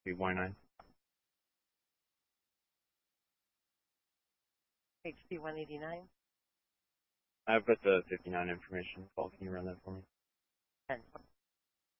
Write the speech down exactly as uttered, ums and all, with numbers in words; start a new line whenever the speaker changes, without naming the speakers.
H B one eighty-nine.
H B one eighty-nine.
I've got the fifty-nine information. Paul, can you run that for me?
ten.